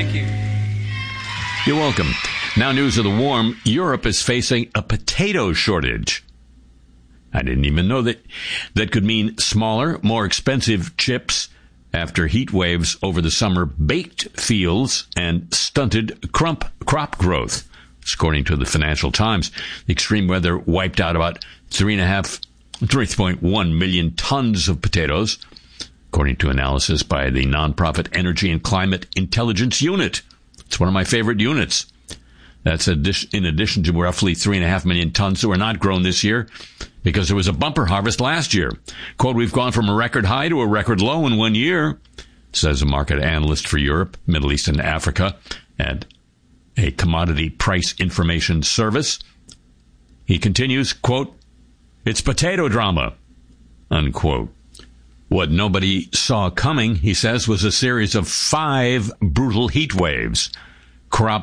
Thank you. You're welcome. Now news of the warm. Europe is facing a potato shortage. I didn't even know that could mean smaller, more expensive chips after heat waves over the summer baked fields and stunted crop growth. According to the Financial Times, the extreme weather wiped out about 3.1 million tons of potatoes, according to analysis by the nonprofit Energy and Climate Intelligence Unit. It's one of my favorite units. That's in addition to roughly 3.5 million tons that were not grown this year because there was a bumper harvest last year. Quote, we've gone from a record high to a record low in 1 year, says a market analyst for Europe, Middle East, and Africa at a commodity price information service. He continues, quote, it's potato drama, unquote. What nobody saw coming, he says, was a series of 5 brutal heat waves